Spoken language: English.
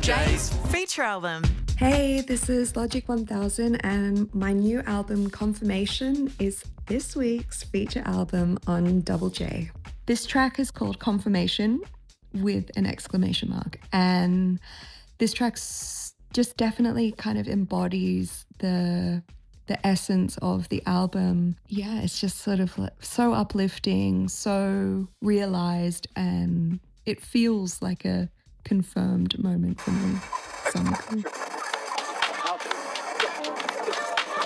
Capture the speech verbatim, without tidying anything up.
J's feature album. Hey, this is Logic one thousand, and my new album, Confirmation, is this week's feature album on Double J. This track is called Confirmation with an exclamation mark, and this track just definitely kind of embodies the the essence of the album. Yeah, it's just sort of like so uplifting, so realized, and it feels like a confirmed moment for me. So cool.